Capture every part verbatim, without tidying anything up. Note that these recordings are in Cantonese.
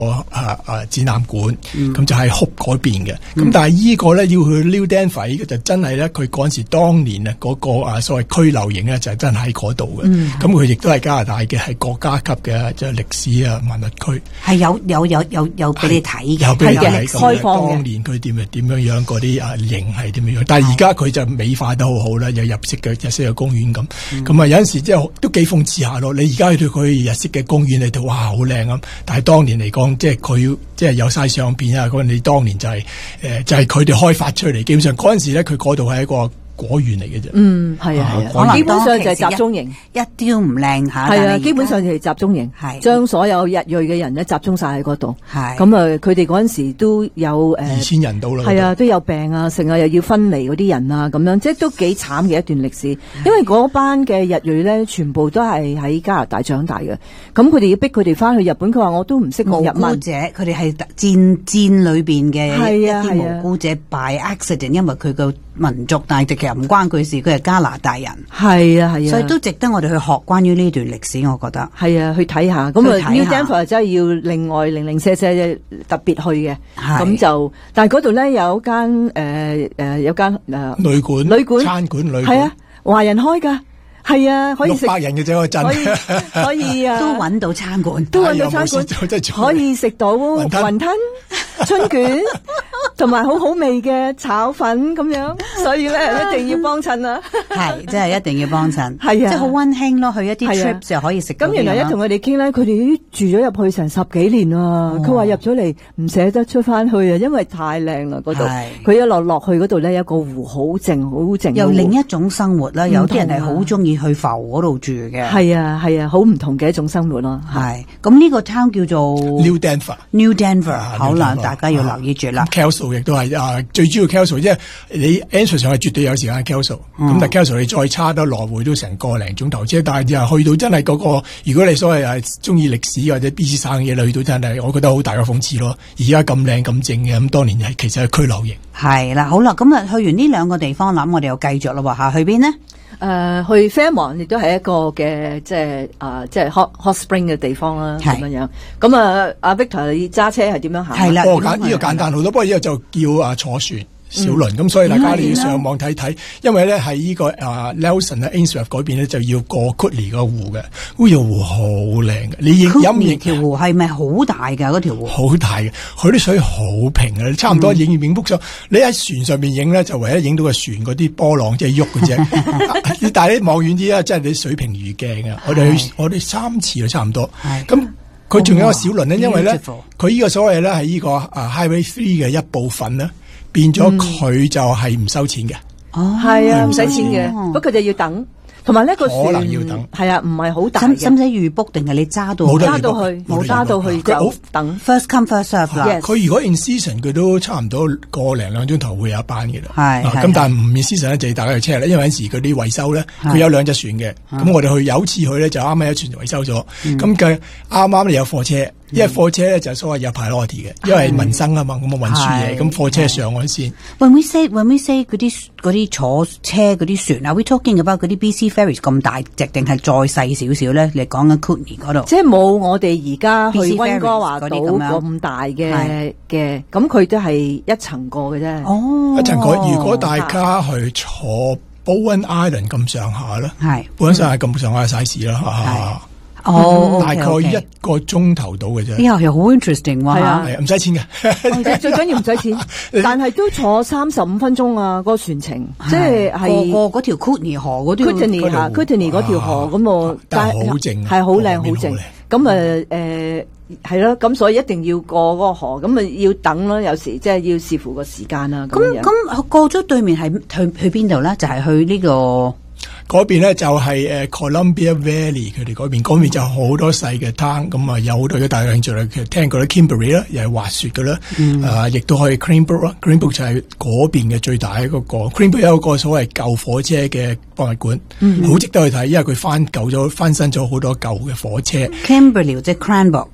啊啊展覽館，咁、 嗯、 就喺 Hope 嗰邊嘅。咁、嗯、但係呢個咧要去 New Denver 呢個就真係咧，佢嗰陣時當年啊嗰個啊所謂拘留營咧就係真係喺嗰度嘅。咁佢亦都係加拿大嘅，係國家級嘅即係歷史啊文物區。 係有有有有有俾你睇嘅， 有俾你睇開放嘅。 當年佢點樣點樣樣嗰啲啊營係點樣樣，但係而家佢就美化得好好啦，有日式嘅日式嘅公園咁。咁、嗯、啊有陣時即係都幾諷刺下咯。你而家去到佢日式嘅公園你睇，哇好靚咁，但係當年嚟講。即係佢，即係有晒相片啊！嗰陣你當年就係、是、誒、呃，就係佢哋開發出嚟。基本上嗰陣時咧，佢嗰度係一個果園嚟嘅啫。 嗯，係啊，係啊，基本上就係集中營， 一啲都唔靚吓。 係啊，基本上就係集中營，係將所有日裔嘅人咧集中晒喺嗰度。係咁啊，佢哋嗰陣時都有誒二千人到啦。 係啊，都有病啊，成日又要分離嗰啲人啊，咁樣即係都幾慘嘅一段歷史。因為嗰班嘅日裔咧，全部都係喺加拿大長大嘅。咁佢哋要逼佢哋翻去日本，佢話我都唔識講日文。 無辜者，佢哋係戰戰裏邊嘅一啲無辜者 by accident，因為佢個民族，但係其實唔關佢事，佢係加拿大人。係啊係啊，所以都值得我哋去學關於呢段歷史，我覺得係啊，去睇下。咁啊 New Denver 真係要另外零零舍舍特別去嘅。咁就但係嗰度咧有間誒誒有間誒旅館、 旅館、 餐館、旅館係啊，華人開㗎。係啊，可以食六百人嘅啫個鎮， 可以可以啊， 都揾到餐館， 都揾到餐館，可以食到雲吞、春卷，同埋好好味嘅炒粉咁樣，所以咧一定要幫襯啊！ 係，真係一定要幫襯，係啊，即係好溫馨咯，去一啲 trip 就可以食。咁原來一同佢哋傾咧，佢哋都住咗入去成十幾年啊！佢話入咗嚟唔捨得出翻去啊，因為太靚啦嗰度。佢一落落去嗰度咧，有一個湖好靜，好靜。 又另一種生活啦，有啲人係好中意去浮嗰度住嘅， 係啊係啊，好唔同嘅一種生活咯。 係咁呢個 town 叫做 New Denver，New Denver， 好啦，大家要留意住啦。 Kelso 亦都係啊，最主要 Kelso， 即係你 answer 上係絕對有時間 Kelso，咁但 Kelso 你再差得來回都成個零鐘頭車，但係又去到真係嗰個，如果你所謂係中意歷史或者 B C 省嘅嘢，去到真係我覺得好大嘅諷刺咯。而家咁靚咁靜嘅，咁當年係其實係拘留營。 係啦，好啦，咁啊去完呢兩個地方，諗我哋又繼續啦喎，下去邊呢？ 誒、呃，去 Fairmont 亦都係一個嘅，即係啊，即係 hot hot spring 嘅地方啦，咁樣樣。咁啊，阿 Victor 你揸車係點樣行？ 係啦， 哦，簡呢、這個簡單好多，不過呢個就叫啊坐船。小輪咁，所以大家你要上網睇睇，因為咧喺呢個啊 Nelson 咧 Ainsworth 嗰邊咧就要過 Kootenay 個湖嘅，嗰條湖好靚嘅。你影飲完條湖係咪好大㗎？嗰條湖好大嘅，佢啲水好平嘅，差唔多影影幅相。你喺船上面影咧，就唯一影到個船嗰啲波浪即係喐嘅啫。但係你望遠啲啊，即係你水平如鏡啊！我哋去我哋三次啊，差唔多。咁佢仲有個小輪咧，因為咧佢呢個所謂咧係呢個啊 Highway Three 嘅一部分咧。變咗佢就係唔收錢嘅， 哦，係啊，唔使錢嘅，不過就要等，同埋呢個船可能要等， 係啊，唔係好大嘅， 使唔使預 book 定係你揸到揸到去，冇揸到去就等 first come first serve 啦。 佢如果 in season 佢都差唔多個零兩鐘頭會有一班嘅啦， 係咁但係唔 in season 咧就要大家去車啦，因為有陣時嗰啲維修咧，佢有兩隻船嘅，咁我哋去有次去咧就啱啱一船維修咗，咁佢啱啱你有貨車。因為貨車咧就所謂有 priority 嘅，因為民生啊嘛，咁啊運輸嘢，咁貨車上岸先。 When we say when we say 嗰啲嗰啲坐車嗰啲船啊 ，we talking about 嗰啲 B C ferries 咁大隻定係再細少少咧？你講緊 Kootenay 嗰度， 即係冇我哋而家去溫哥華島咁大嘅嘅，咁佢都係一層過嘅啫。 哦， 一層過。如果大家去坐 Bowen Island 咁上下咧，係 Bowen Island 咁上下 size 啦。 哦， 大概一個鐘頭到嘅啫。 呢下又好 interesting 喎，係啊， 唔使錢嘅， 最緊要唔使錢，但係都坐三十五分鐘啊，個船程，即係係過嗰條 Kootenay 河嗰條 Kootenay 吓 Kootenay 嗰條河咁我， 但係好靜， 係好靚好靜。咁啊誒係咯，咁所以一定要過嗰個河，咁啊要等咯，有時即係要視乎個時間啦。 咁咁過咗對面係去去邊度咧？就係去呢個。 嗰邊咧就係誒 Columbia Valley， 佢哋嗰邊嗰邊就好多細嘅灘，咁啊有好多嘅大興趣啦。其實聽過咧 Kimberley 啦，又係滑雪嘅啦，啊亦都可以 Cranbrook 啦 ，Cranbrook 就係嗰邊嘅最大一個個 Cranbrook 有一個所謂舊火車嘅博物館，好、嗯、值得去睇，因為佢翻舊咗、翻新咗好多舊嘅火車。 Kimberley 即係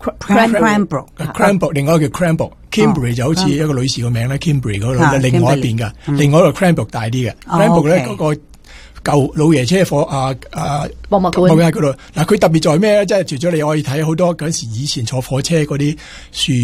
Cranbrook，Cranbrook，Cranbrook， 另外一個叫 Cranbrook。Kimberley 就好似一個女士個名咧 Kimberley 嗰度，另外一邊嘅，另外一個 Cranbrook 大啲嘅 Cranbrook 咧嗰個。舊老爺車火啊啊博物館嗰度嗱，佢特別在咩咧？即係除咗你可以睇好多嗰時以前坐火車嗰啲樹。